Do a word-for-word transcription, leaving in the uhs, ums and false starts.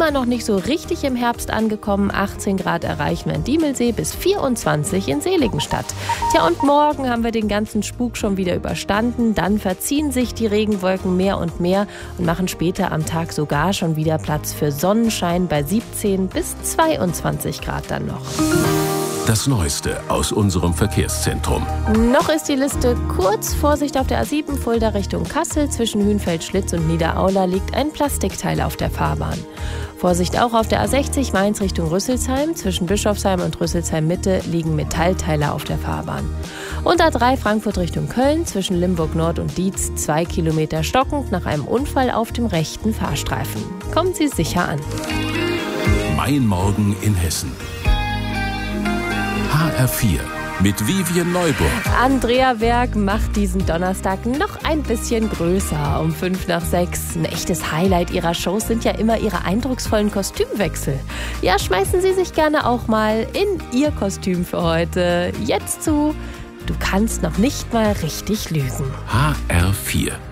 immer noch nicht so richtig im Herbst angekommen. achtzehn Grad erreichen wir in Diemelsee, bis vierundzwanzig in Seligenstadt. Tja, und morgen haben wir den ganzen Spuk schon wieder überstanden. Dann verziehen sich die Regenwolken mehr und mehr und machen später am Tag sogar schon wieder Platz für Sonnenschein bei siebzehn bis zweiundzwanzig Grad dann noch. Das Neueste aus unserem Verkehrszentrum. Noch ist die Liste kurz. Vorsicht auf der A sieben, Fulda Richtung Kassel. Zwischen Hünfeld-Schlitz und Niederaula liegt ein Plastikteil auf der Fahrbahn. Vorsicht auch auf der A sechzig, Mainz Richtung Rüsselsheim. Zwischen Bischofsheim und Rüsselsheim-Mitte liegen Metallteile auf der Fahrbahn. Und A drei, Frankfurt Richtung Köln. Zwischen Limburg Nord und Dietz zwei Kilometer stockend nach einem Unfall auf dem rechten Fahrstreifen. Kommen Sie sicher an. Mein Morgen in Hessen. H R vier mit Vivian Neuburg. Andrea Berg macht diesen Donnerstag noch ein bisschen größer. Um fünf nach sechs. Ein echtes Highlight ihrer Shows sind ja immer ihre eindrucksvollen Kostümwechsel. Ja, schmeißen Sie sich gerne auch mal in Ihr Kostüm für heute. Jetzt zu Du kannst noch nicht mal richtig lügen. H R vier.